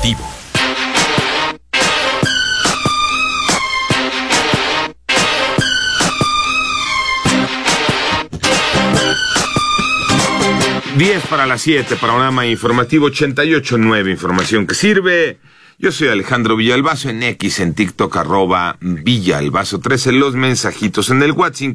informativo. Diez para las 7, panorama informativo 88.9, información que sirve. Yo soy Alejandro Villalbazo, en X, en TikTok, @Villalbazo13, los mensajitos en el WhatsApp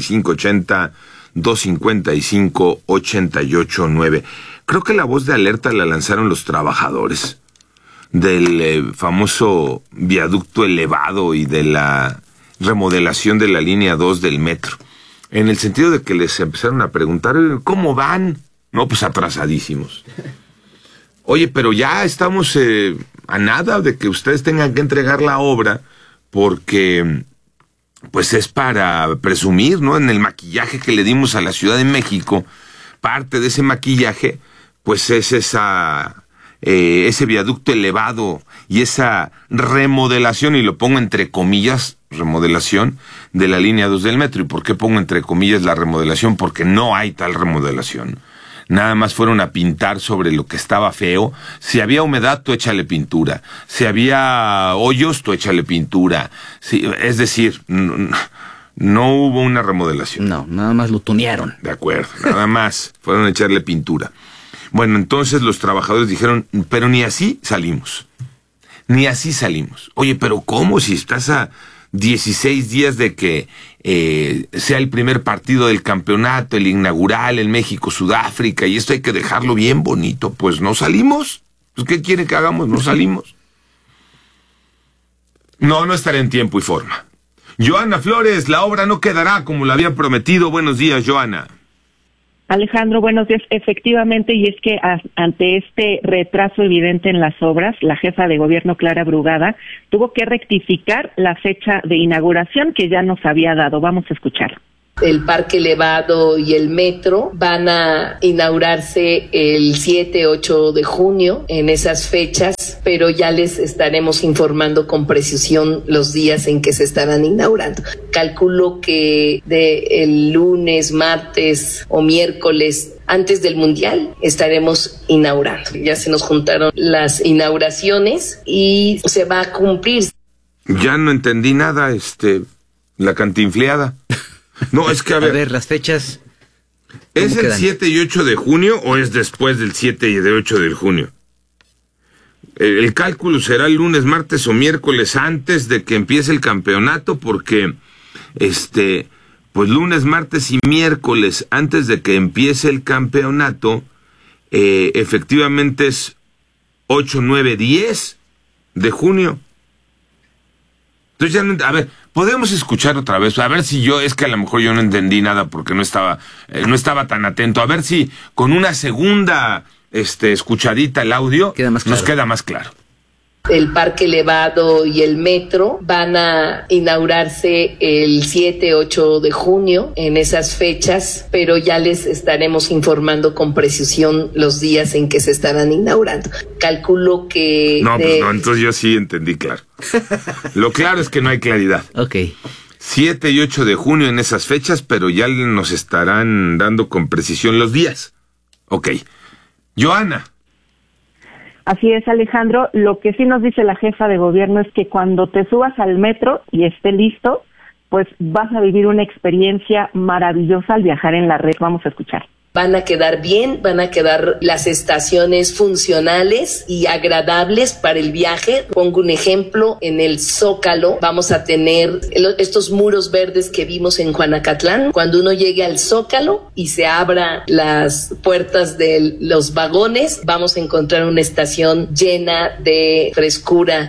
5580-255-889. Creo que la voz de alerta la lanzaron los trabajadores del famoso viaducto elevado y de la remodelación de la línea 2 del metro, en el sentido de que les empezaron a preguntar, ¿cómo van? No, pues atrasadísimos. Oye, pero ya estamos a nada de que ustedes tengan que entregar la obra, porque pues es para presumir, ¿no? En el maquillaje que le dimos a la Ciudad de México, parte de ese maquillaje, pues es ese viaducto elevado y esa remodelación, y lo pongo entre comillas, remodelación de la línea 2 del metro. ¿Y por qué pongo entre comillas la remodelación? Porque no hay tal remodelación. Nada más fueron a pintar sobre lo que estaba feo. Si había humedad, tú échale pintura. Si había hoyos, tú échale pintura. Sí, es decir, no hubo una remodelación. No, nada más lo tunearon. De acuerdo, nada más fueron a echarle pintura. Bueno, entonces los trabajadores dijeron, pero ni así salimos. Ni así salimos. Oye, pero ¿cómo? Si estás a 16 días de que sea el primer partido del campeonato, el inaugural en México-Sudáfrica, y esto hay que dejarlo bien bonito. Pues no salimos. Pues ¿qué quiere que hagamos? No salimos. No estaré en tiempo y forma. Joana Flores, la obra no quedará como la habían prometido. Buenos días, Joana. Alejandro, buenos días. Efectivamente, y es que ante este retraso evidente en las obras, la jefa de gobierno, Clara Brugada, tuvo que rectificar la fecha de inauguración que ya nos había dado. Vamos a escuchar. El parque elevado y el metro van a inaugurarse el 7-8 de junio en esas fechas, pero ya les estaremos informando con precisión los días en que se estarán inaugurando. Calculo que el lunes, martes o miércoles antes del Mundial estaremos inaugurando. Ya se nos juntaron las inauguraciones y se va a cumplir. Ya no entendí nada, la cantinfleada. No, es que a ver, las fechas. ¿Es el quedan? 7 y 8 de junio o es después del 7 y de 8 de junio? El cálculo será el lunes, martes o miércoles antes de que empiece el campeonato, porque pues lunes, martes y miércoles antes de que empiece el campeonato, efectivamente es 8, 9, 10 de junio. Entonces ya no, a ver, podemos escuchar otra vez, a ver si es que a lo mejor yo no entendí nada porque no estaba tan atento, a ver si con una segunda escuchadita el audio nos queda más claro. El parque elevado y el metro van a inaugurarse el 7-8 de junio en esas fechas, pero ya les estaremos informando con precisión los días en que se estarán inaugurando. Calculo que... No, entonces yo sí entendí claro. Lo claro es que no hay claridad. Ok. 7 y 8 de junio en esas fechas, pero ya nos estarán dando con precisión los días. Ok. Joana. Así es, Alejandro. Lo que sí nos dice la jefa de gobierno es que cuando te subas al metro y esté listo, pues vas a vivir una experiencia maravillosa al viajar en la red. Vamos a escuchar. Van a quedar bien, van a quedar las estaciones funcionales y agradables para el viaje. Pongo un ejemplo, en el Zócalo vamos a tener estos muros verdes que vimos en Juanacatlán. Cuando uno llegue al Zócalo y se abra las puertas de los vagones, vamos a encontrar una estación llena de frescura.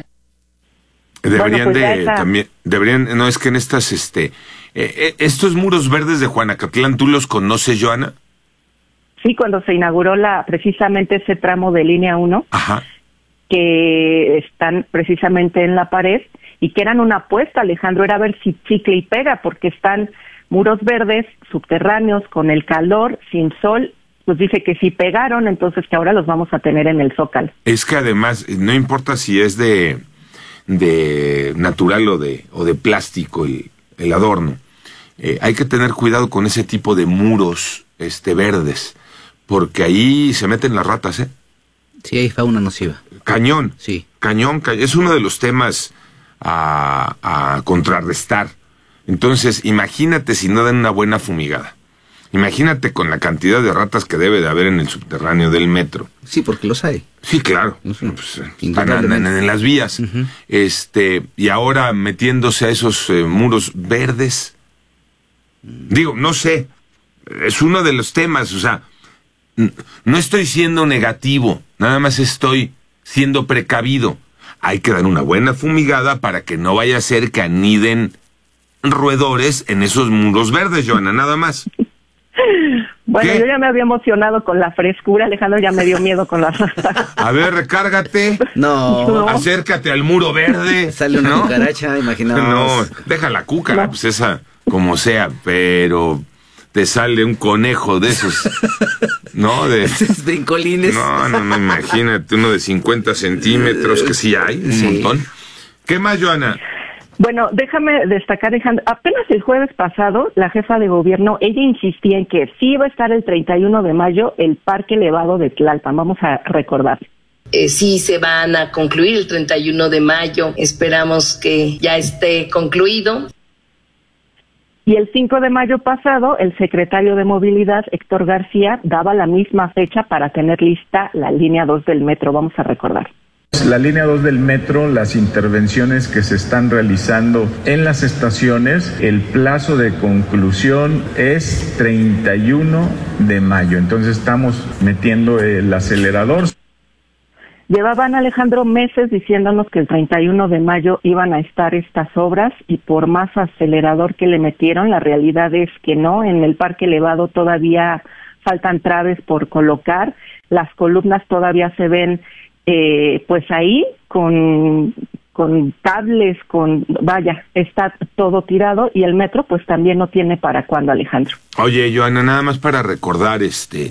No, es que en estas, estos muros verdes de Juanacatlán, ¿tú los conoces, Joana? Sí, cuando se inauguró precisamente ese tramo de línea 1, ajá, que están precisamente en la pared, y que eran una apuesta, Alejandro, era ver si chicle y pega, porque están muros verdes, subterráneos, con el calor, sin sol, pues dice que sí pegaron, entonces que ahora los vamos a tener en el Zócalo. Es que además, no importa si es de natural o de plástico el adorno, hay que tener cuidado con ese tipo de muros verdes, porque ahí se meten las ratas, Sí, hay fauna nociva. Cañón. Sí. Cañón. Es uno de los temas a contrarrestar. Entonces, imagínate si no dan una buena fumigada. Imagínate con la cantidad de ratas que debe de haber en el subterráneo del metro. Sí, porque los hay. Sí, claro. Uh-huh. Pues, están en las vías. Uh-huh. Y ahora metiéndose a esos muros verdes. Digo, no sé. Es uno de los temas, o sea, no estoy siendo negativo, nada más estoy siendo precavido. Hay que dar una buena fumigada para que no vaya a ser que aniden roedores en esos muros verdes, Joana, nada más. Bueno, ¿Qué? yo ya me había emocionado con la frescura, Alejandro ya me dio miedo con las ratas. A ver, recárgate. No. Acércate al muro verde. Sale una ¿no? cucaracha, imaginaos. No, deja la cúcara, No. pues esa como sea, pero te sale un conejo de esos, ¿no? De Esos brincolines. No, imagínate, uno de 50 centímetros, que sí hay, un montón. ¿Qué más, Joana? Bueno, déjame destacar, Alejandro, apenas el jueves pasado, la jefa de gobierno, ella insistía en que sí iba a estar el 31 de mayo el Parque Elevado de Tlalpan, vamos a recordar. Sí se van a concluir el 31 de mayo, esperamos que ya esté concluido. Y el 5 de mayo pasado, el secretario de Movilidad, Héctor García, daba la misma fecha para tener lista la línea 2 del metro, vamos a recordar. La línea 2 del metro, las intervenciones que se están realizando en las estaciones, el plazo de conclusión es 31 de mayo. Entonces estamos metiendo el acelerador. Llevaban, Alejandro, meses diciéndonos que el 31 de mayo iban a estar estas obras y por más acelerador que le metieron, la realidad es que no. En el Parque Elevado todavía faltan traves por colocar, las columnas todavía se ven pues ahí con cables, vaya, está todo tirado y el metro pues también no tiene para cuándo, Alejandro. Oye, Joana, nada más para recordar este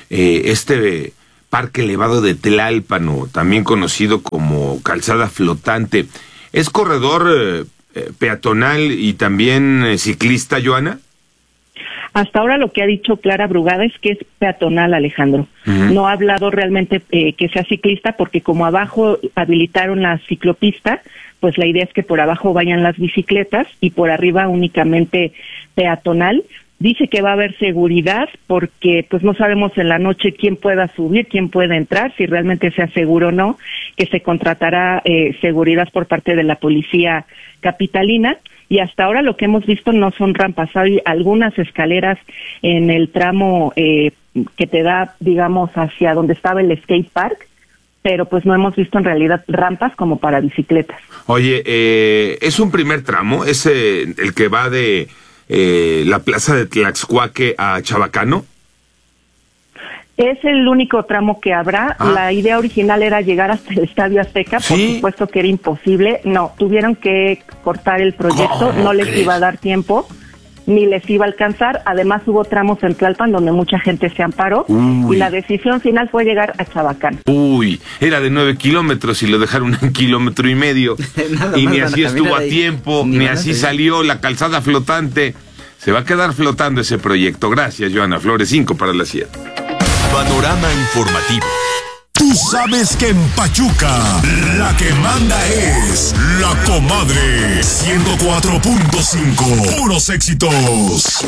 Parque Elevado de Tlalpan, o también conocido como Calzada Flotante, ¿es corredor peatonal y también ciclista, Joana? Hasta ahora lo que ha dicho Clara Brugada es que es peatonal, Alejandro. Uh-huh. No ha hablado realmente que sea ciclista porque como abajo habilitaron la ciclopista, pues la idea es que por abajo vayan las bicicletas y por arriba únicamente peatonal. Dice que va a haber seguridad porque pues no sabemos en la noche quién pueda subir, quién puede entrar, si realmente sea seguro o no, que se contratará seguridad por parte de la policía capitalina. Y hasta ahora lo que hemos visto no son rampas, hay algunas escaleras en el tramo que te da, digamos, hacia donde estaba el skate park, pero pues no hemos visto en realidad rampas como para bicicletas. Oye, ¿es un primer tramo? ¿Es el que va de la plaza de Tlaxcuaque a Chabacano? Es el único tramo que habrá. La idea original era llegar hasta el Estadio Azteca, ¿sí? Por supuesto que era imposible. No, tuvieron que cortar el proyecto, no les iba a dar tiempo, ni les iba a alcanzar. Además hubo tramos en Tlalpan donde mucha gente se amparó. Uy. Y la decisión final fue llegar a Chabacán. Uy, era de 9 kilómetros y lo dejaron en 1,5 kilómetros. Y ni así estuvo a tiempo, ni así salió la calzada flotante. Se va a quedar flotando ese proyecto. Gracias, Joana Flores, 5 para las 7. Panorama informativo. Tú sabes que en Pachuca la que manda es La Comadre 104.5. Puros éxitos.